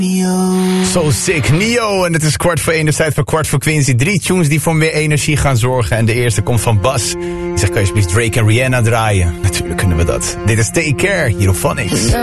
So sick, Nio. En het is 1:15, de tijd voor Kwart voor Quincy. 3 tunes die voor meer energie gaan zorgen. En de eerste komt van Bas. Die zegt, kan je alsjeblieft Drake en Rihanna draaien? Natuurlijk kunnen we dat. Dit is Take Care, hier op Phonics.